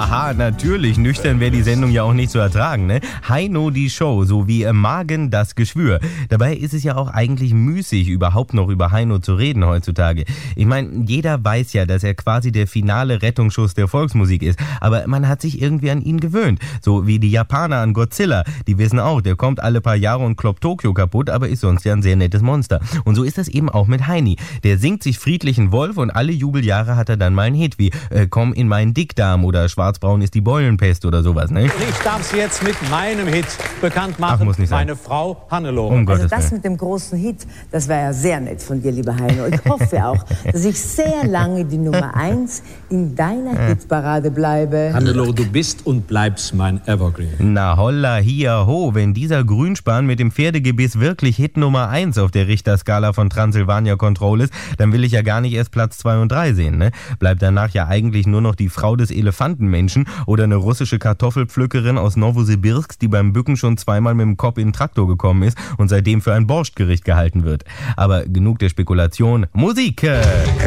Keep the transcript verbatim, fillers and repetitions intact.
Haha, natürlich. Nüchtern wäre die Sendung ja auch nicht zu ertragen, ne? Heino die Show, so wie im Magen das Geschwür. Dabei ist es ja auch eigentlich müßig, überhaupt noch über Heino zu reden heutzutage. Ich meine, jeder weiß ja, dass er quasi der finale Rettungsschuss der Volksmusik ist. Aber man hat sich irgendwie an ihn gewöhnt. So wie die Japaner an Godzilla. Die wissen auch, der kommt alle paar Jahre und kloppt Tokio kaputt, aber ist sonst ja ein sehr nettes Monster. Und so ist das eben auch mit Heini. Der singt sich friedlich einen Wolf und alle Jubeljahre hat er dann mal einen Hit wie äh, Komm in meinen Dickdarm oder Schwarzbraun ist die Beulenpest oder sowas, ne? Ich darf Sie jetzt mit meinem Hit bekannt machen. Ach, muss nicht sein. Meine Frau Hannelore. Um Also Gottes das Willen. mit dem großen Hit, das war ja sehr nett von dir, lieber Heino. Ich hoffe auch, dass ich sehr lange die Nummer eins in deiner Hitparade bleibe. Hannelore, du bist und bleibst mein Evergreen. Na holla hier ho, wenn dieser Grünspan mit dem Pferdegebiss wirklich Hit Nummer eins auf der Richterskala von Transylvania Control ist, dann will ich ja gar nicht erst Platz zwei und drei sehen, ne? Bleibt danach ja eigentlich nur noch die Frau des Elefantenmenschen oder eine russische Kartoffelpflückerin aus Novosibirsk, die beim Bücken schon zweimal mit dem Kopf in den Traktor gekommen ist und seitdem für ein Borschtgericht gehalten wird. Aber genug der Spekulation. Musik!